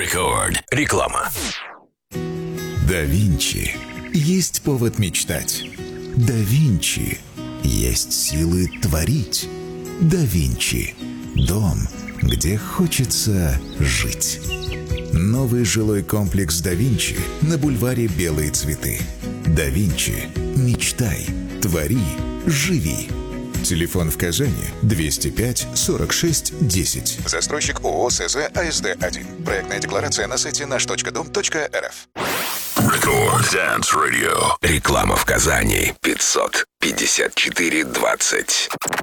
Рекорд. Реклама. Да Винчи. Есть повод мечтать. Да Винчи. Есть силы творить. Да Винчи. Дом, где хочется жить. Новый жилой комплекс Да Винчи на бульваре Белые цветы. Да Винчи. Мечтай. Твори. Живи. Телефон в Казани 205 46 10. Застройщик ООО СЗ АСД-1. Проектная декларация на сайте наш.дом.рф. Рекорд Dance Radio. Реклама в Казани 554-20.